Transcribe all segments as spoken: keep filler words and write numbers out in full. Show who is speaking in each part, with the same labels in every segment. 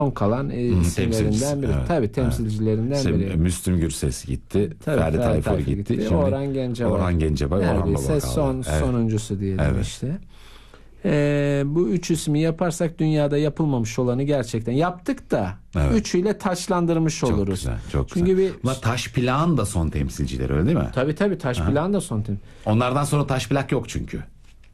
Speaker 1: son kalan e, isimlerinden biri. Evet, tabii temsilcilerinden
Speaker 2: evet.
Speaker 1: biri.
Speaker 2: Müslüm Gürses gitti.
Speaker 1: Tabii,
Speaker 2: Ferdi
Speaker 1: Ferdi
Speaker 2: Tayfur gitti.
Speaker 1: gitti.
Speaker 2: Şimdi
Speaker 1: Orhan Gencebay.
Speaker 2: Orhan Gencebay.
Speaker 1: Neredeyse son, evet. sonuncusu diyelim evet. işte. Ee, bu üç ismi yaparsak dünyada yapılmamış olanı gerçekten yaptık da evet. üçüyle taçlandırmış
Speaker 2: çok
Speaker 1: oluruz.
Speaker 2: Güzel, çok
Speaker 1: Çünkü
Speaker 2: güzel.
Speaker 1: bir
Speaker 2: Ama Taş Plak'ın da son temsilcileri öyle değil mi?
Speaker 1: Tabii tabii Taş Plak'ın da son temsilcileri.
Speaker 2: Onlardan sonra Taş Plak yok çünkü.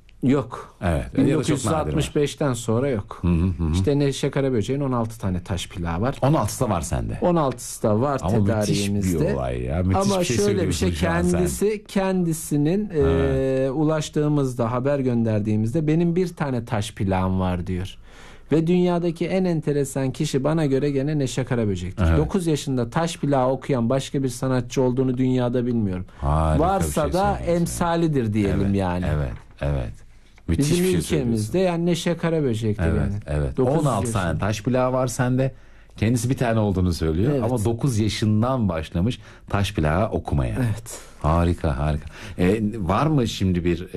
Speaker 1: Yok.
Speaker 2: Evet.
Speaker 1: bin dokuz yüz altmış beşten sonra yok. Hı hı hı. İşte Neşe Karaböcek'in on altı tane taş plağı var.
Speaker 2: on altısı da var sende.
Speaker 1: on altısı da var
Speaker 2: ama
Speaker 1: tedariğimizde.
Speaker 2: Müthiş bir olay ya. Müthiş
Speaker 1: ama
Speaker 2: bir şey
Speaker 1: şöyle bir şey kendisi kendisinin e, ulaştığımızda haber gönderdiğimizde benim bir tane taş plağım var diyor. Ve dünyadaki en enteresan kişi bana göre gene Neşe Karaböcek'tir. Evet. dokuz yaşında taş plağı okuyan başka bir sanatçı olduğunu dünyada bilmiyorum. Harika Varsa şey da emsalidir diyelim
Speaker 2: evet,
Speaker 1: yani.
Speaker 2: Evet, evet. Müthiş
Speaker 1: bizim
Speaker 2: bir şey
Speaker 1: ülkemizde yani Neşe Karaböcek'tir
Speaker 2: evet,
Speaker 1: yani.
Speaker 2: Evet. on altı tane taş plağı var sende. Kendisi bir tane olduğunu söylüyor evet. ama dokuz yaşından başlamış taş plağı okumaya.
Speaker 1: Evet.
Speaker 2: Harika harika. Ee, var mı şimdi bir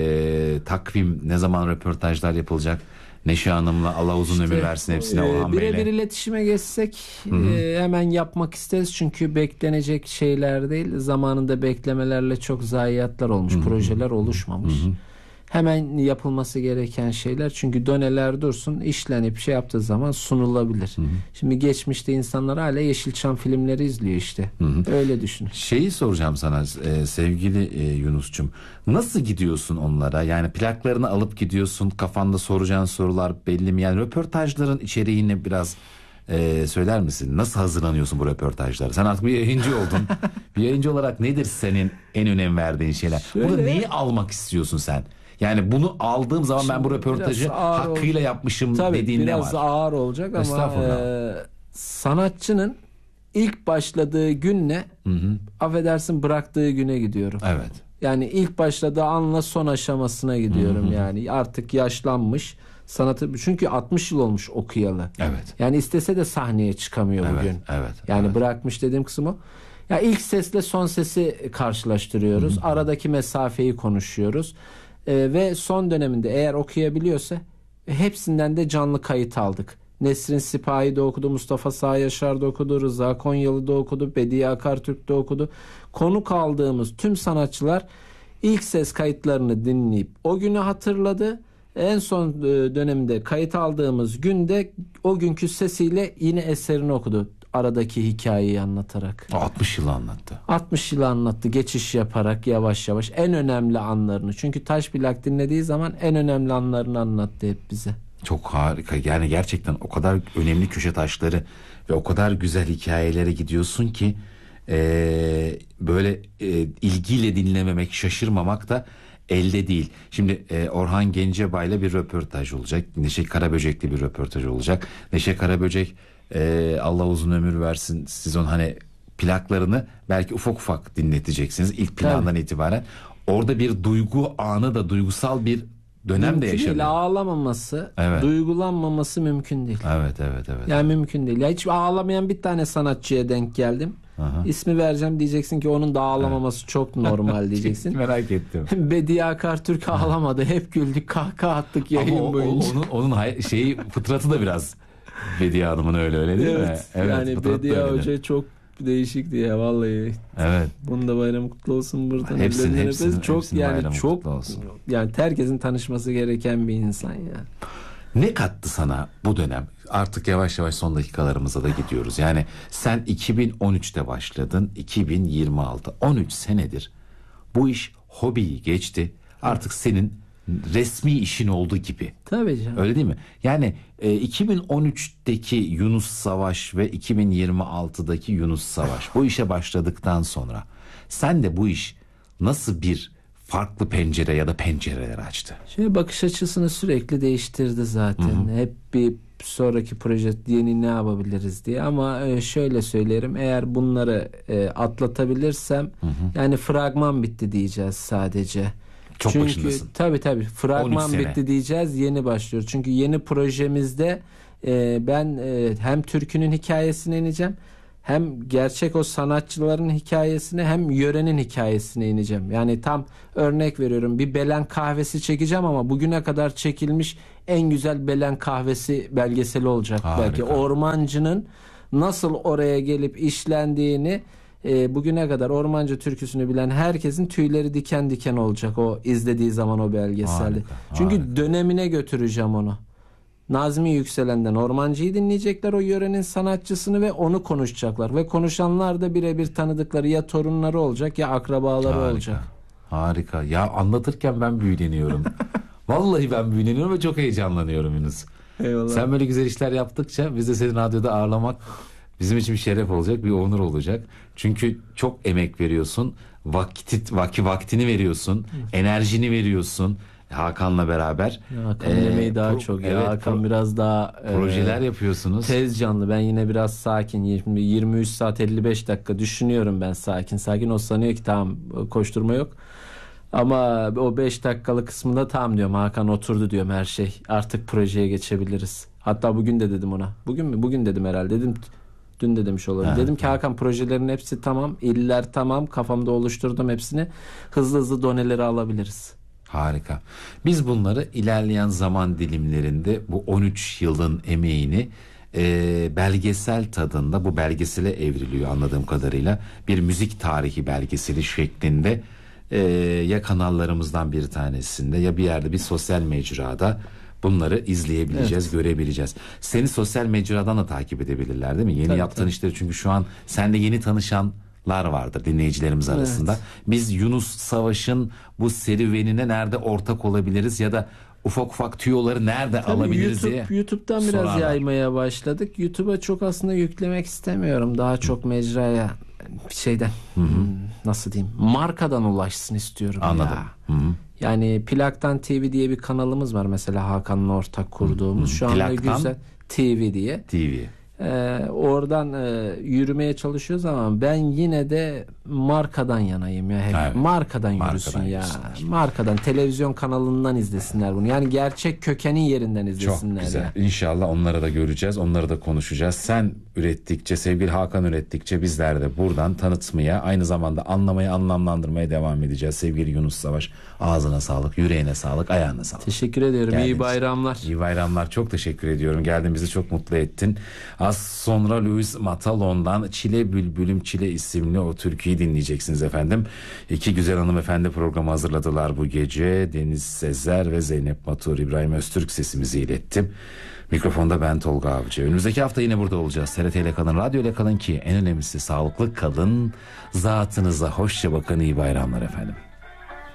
Speaker 2: e, takvim, ne zaman röportajlar yapılacak? Neşe Hanım'la Allah uzun işte, ömür versin hepsine e, Orhan Bey'le.
Speaker 1: Birebir iletişime geçsek e, hemen yapmak isteriz. Çünkü beklenecek şeyler değil. Zamanında beklemelerle çok zayiatlar olmuş. Hı-hı. Projeler oluşmamış. Hı-hı. Hemen yapılması gereken şeyler. Çünkü doneler dursun, işlenip şey yaptığı zaman sunulabilir. Hı-hı. Şimdi geçmişte insanlar hala Yeşilçam filmleri izliyor işte. Hı-hı. Öyle düşün.
Speaker 2: Şeyi soracağım sana e, sevgili e, Yunus'cum. Nasıl gidiyorsun onlara? Yani plaklarını alıp gidiyorsun. Kafanda soracağın sorular belli mi? Yani röportajların içeriğini biraz e, söyler misin? Nasıl hazırlanıyorsun bu röportajlara? Sen artık bir yayıncı oldun. Bir yayıncı olarak nedir senin en önem verdiğin şeyler? Şöyle... Burada neyi almak istiyorsun sen? Yani bunu aldığım zaman şimdi ben bu röportajı hakkıyla olacak. Yapmışım
Speaker 1: tabii,
Speaker 2: dediğin ne var?
Speaker 1: Biraz ağır olacak ama e, sanatçının ilk başladığı günle hı hı. affedersin bıraktığı güne gidiyorum.
Speaker 2: Evet.
Speaker 1: Yani ilk başladığı anla son aşamasına gidiyorum. Hı hı. Yani artık yaşlanmış sanatı, çünkü altmış yıl olmuş okuyalı.
Speaker 2: Evet.
Speaker 1: Yani istese de sahneye çıkamıyor
Speaker 2: evet,
Speaker 1: bugün.
Speaker 2: Evet.
Speaker 1: Yani
Speaker 2: evet.
Speaker 1: bırakmış dediğim kısım o. Ya ilk sesle son sesi karşılaştırıyoruz. Hı hı. Aradaki mesafeyi konuşuyoruz. Ee, ve son döneminde eğer okuyabiliyorsa hepsinden de canlı kayıt aldık. Nesrin Sipahi de okudu, Mustafa Sağ Yaşar da okudu, Rıza Konyalı da okudu, Bediye Akartürk de okudu. Konuk aldığımız tüm sanatçılar ilk ses kayıtlarını dinleyip o günü hatırladı. En son dönemde kayıt aldığımız günde o günkü sesiyle yine eserini okudu. Aradaki hikayeyi anlatarak.
Speaker 2: altmış yılı anlattı.
Speaker 1: altmış yılı anlattı. Geçiş yaparak yavaş yavaş en önemli anlarını. Çünkü taş plak dinlediği zaman en önemli anlarını anlattı hep bize.
Speaker 2: Çok harika. Yani gerçekten o kadar önemli köşe taşları ve o kadar güzel hikayelere gidiyorsun ki e, böyle e, ilgiyle dinlememek, şaşırmamak da elde değil. Şimdi e, Orhan Gencebay'la bir röportaj olacak. Neşe Karaböcek'li bir röportaj olacak. Neşe Karaböcek e, Allah uzun ömür versin. Siz onun hani plaklarını belki ufak ufak dinleteceksiniz ilk plandan itibaren. Orada bir duygu anı da, duygusal bir dönem
Speaker 1: mümkün
Speaker 2: de yaşanıyor.
Speaker 1: Değil, ağlamaması, evet. duygulanmaması mümkün değil.
Speaker 2: Evet, evet, evet.
Speaker 1: Yani
Speaker 2: evet.
Speaker 1: mümkün değil. Ya hiç ağlamayan bir tane sanatçıya denk geldim. Aha. İsmi vereceğim, diyeceksin ki onun da ağlamaması evet. çok normal diyeceksin.
Speaker 2: Merak ettim.
Speaker 1: Bediye Akartürk ağlamadı. Hep güldük, kahkaha attık yayın
Speaker 2: Ama o,
Speaker 1: boyunca.
Speaker 2: Onun, onun şeyi fıtratı da biraz Bediye Hanım'ın öyle öyle değil
Speaker 1: evet.
Speaker 2: mi? Evet.
Speaker 1: Yani Bediye Hoca çok değişikti ya vallahi.
Speaker 2: Evet.
Speaker 1: Bunun da bayramı kutlu olsun buradan.
Speaker 2: Hepsinin, hepsinin,
Speaker 1: çok
Speaker 2: hepsinin
Speaker 1: yani çok yani herkesin tanışması gereken bir insan ya.
Speaker 2: Ne kattı sana bu dönem? Artık yavaş yavaş son dakikalarımıza da gidiyoruz. Yani sen iki bin on üçte başladın, iki bin yirmi altı, on üç senedir bu iş hobiyi geçti. Artık senin resmi işin oldu gibi.
Speaker 1: Tabii canım.
Speaker 2: Öyle değil mi? Yani e, iki bin on üçteki Yunus Savaş ve iki bin yirmi altıdaki Yunus Savaş, bu işe başladıktan sonra sen de bu iş nasıl bir farklı pencere ya da pencereler açtı?
Speaker 1: Şey, bakış açısını sürekli değiştirdi zaten. Hı-hı. Hep bir sonraki proje yeni ne yapabiliriz diye, ama şöyle söylerim, eğer bunları e, atlatabilirsem, hı-hı, yani fragman bitti diyeceğiz sadece.
Speaker 2: Çok
Speaker 1: Çünkü
Speaker 2: başındasın.
Speaker 1: tabii tabii fragman bitti diyeceğiz, yeni başlıyor. Çünkü yeni projemizde e, ben e, hem türkünün hikayesine ineceğim hem gerçek o sanatçıların hikayesine hem yörenin hikayesine ineceğim. Yani tam örnek veriyorum, bir Belen kahvesi çekeceğim ama bugüne kadar çekilmiş en güzel Belen kahvesi belgeseli olacak.
Speaker 2: Harika.
Speaker 1: Belki ormancının nasıl oraya gelip işlendiğini, e, bugüne kadar ormancı türküsünü bilen herkesin tüyleri diken diken olacak o izlediği zaman o belgeselde.
Speaker 2: Harika,
Speaker 1: Çünkü
Speaker 2: harika.
Speaker 1: dönemine götüreceğim onu. Nazmi Yükselen'den ormancıyı dinleyecekler, o yörenin sanatçısını, ve onu konuşacaklar. Ve konuşanlar da birebir tanıdıkları ya torunları olacak ya akrabaları
Speaker 2: Harika.
Speaker 1: olacak.
Speaker 2: Harika. Ya anlatırken ben büyüleniyorum. Vallahi ben büyüleniyorum ve çok heyecanlanıyorum Yunus.
Speaker 1: Eyvallah.
Speaker 2: Sen böyle güzel işler yaptıkça biz de seni radyoda ağırlamak bizim için bir şeref olacak, bir onur olacak. Çünkü çok emek veriyorsun, vakti, vaki, vaktini veriyorsun, enerjini veriyorsun Hakan'la beraber.
Speaker 1: Ya Hakan'ın
Speaker 2: Ee,
Speaker 1: emeği daha
Speaker 2: pro-
Speaker 1: çok ya.
Speaker 2: evet,
Speaker 1: Hakan
Speaker 2: pro-
Speaker 1: biraz daha
Speaker 2: projeler
Speaker 1: e,
Speaker 2: yapıyorsunuz.
Speaker 1: tez canlı. Ben yine biraz sakin. Şimdi yirmi üç saat elli beş dakika düşünüyorum ben sakin. Sakin o sanıyor ki tamam, koşturma yok. Ama o beş dakikalık kısmında tamam diyorum, Hakan oturdu diyorum her şey. Artık projeye geçebiliriz. Hatta bugün de dedim ona. Bugün mü? Bugün dedim herhalde. Dedim dün de demiş olurum.
Speaker 2: Ha,
Speaker 1: dedim ki
Speaker 2: ha.
Speaker 1: Hakan, projelerin hepsi tamam. İller tamam. Kafamda oluşturdum hepsini. Hızlı hızlı doneleri alabiliriz.
Speaker 2: Harika. Biz bunları ilerleyen zaman dilimlerinde bu on üç yılın emeğini e, belgesel tadında, bu belgesele evriliyor anladığım kadarıyla. Bir müzik tarihi belgeseli şeklinde e, ya kanallarımızdan bir tanesinde ya bir yerde, bir sosyal mecrada bunları izleyebileceğiz, görebileceğiz. Seni sosyal mecradan da takip edebilirler değil mi? Yeni
Speaker 1: Tabii,
Speaker 2: yaptığın
Speaker 1: tabii.
Speaker 2: işleri, çünkü şu an sende yeni tanışanlar vardır dinleyicilerimiz arasında. Biz Yunus Savaş'ın bu serüvenine nerede ortak olabiliriz ya da ufak ufak tüyoları nerede
Speaker 1: Tabii
Speaker 2: alabiliriz
Speaker 1: YouTube,
Speaker 2: diye
Speaker 1: YouTube'dan biraz
Speaker 2: sorarlar.
Speaker 1: yaymaya başladık. YouTube'a çok aslında yüklemek istemiyorum. Daha çok mecraya bir şeyden hmm, nasıl diyeyim, markadan ulaşsın istiyorum.
Speaker 2: Anladım.
Speaker 1: Ya.
Speaker 2: Hı hı.
Speaker 1: Yani Plaktan T V diye bir kanalımız var mesela, Hakan'la ortak kurduğumuz. Şu anda
Speaker 2: Plaktan
Speaker 1: güzel T V diye.
Speaker 2: T V.
Speaker 1: Ee, oradan e, yürümeye çalışıyoruz ama ben yine de markadan yanayım ya. Hep.
Speaker 2: Evet.
Speaker 1: Markadan
Speaker 2: Markadan
Speaker 1: yürüsün ya.
Speaker 2: yürüsünler.
Speaker 1: Markadan, televizyon kanalından izlesinler bunu. Yani gerçek kökenin yerinden
Speaker 2: Çok
Speaker 1: izlesinler
Speaker 2: güzel.
Speaker 1: ya.
Speaker 2: İnşallah onları da göreceğiz. Onları da konuşacağız. Sen ürettikçe, sevgili Hakan ürettikçe bizler de buradan tanıtmaya, aynı zamanda anlamaya, anlamlandırmaya devam edeceğiz. Sevgili Yunus Savaş, ağzına sağlık, yüreğine sağlık, ayağına sağlık.
Speaker 1: Teşekkür ediyorum.
Speaker 2: Geldiniz.
Speaker 1: İyi bayramlar.
Speaker 2: İyi bayramlar. Çok teşekkür ediyorum. Geldin, bizi çok mutlu ettin. Az sonra Louis Matalon'dan Çile Bülbülüm Çile isimli o türküyü dinleyeceksiniz efendim. İki güzel hanımefendi programı hazırladılar bu gece. Deniz Sezer ve Zeynep Matur. İbrahim Öztürk sesimizi ilettim. Mikrofonda ben Tolga Avcı. Önümüzdeki hafta yine burada olacağız. T R T ile kalın, radyo ile kalın ki en önemlisi sağlıklı kalın. Zatınıza hoşça bakın. İyi bayramlar efendim.